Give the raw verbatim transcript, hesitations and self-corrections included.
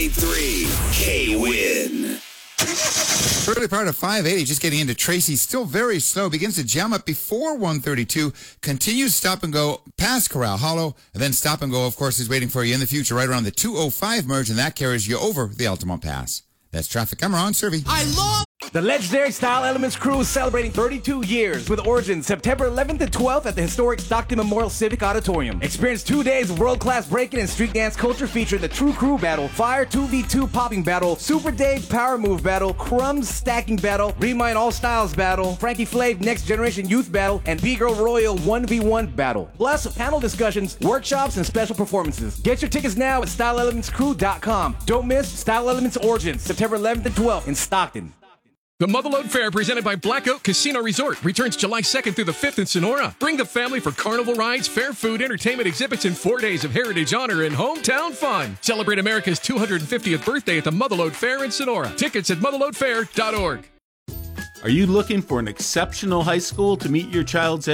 three K-Win. Early part of five eighty, just getting into Tracy, still very slow, begins to jam up before one thirty-two, continues stop and go past Corral Hollow, and then stop and go, of course, is waiting for you in the future right around the two oh five merge, and that carries you over the Altamont Pass. That's traffic. I'm Ron Servey. I love The legendary Style Elements crew is celebrating thirty-two years with origins September eleventh and twelfth at the historic Stockton Memorial Civic Auditorium. Experience two days of world-class breaking and street dance culture featuring the True Crew Battle, Fire two v two Popping Battle, Super Dave Power Move Battle, Crumbs Stacking Battle, Remind All Styles Battle, Frankie Flav Next Generation Youth Battle, and B-Girl Royal one v one Battle. Plus, panel discussions, workshops, and special performances. Get your tickets now at style elements crew dot com. Don't miss Style Elements Origins, September eleventh and twelfth in Stockton. The Motherlode Fair, presented by Black Oak Casino Resort, returns July second through the fifth in Sonora. Bring the family for carnival rides, fair food, entertainment exhibits, and four days of heritage honor and hometown fun. Celebrate America's two hundred fiftieth birthday at the Motherlode Fair in Sonora. Tickets at motherlode fair dot org. Are you looking for an exceptional high school to meet your child's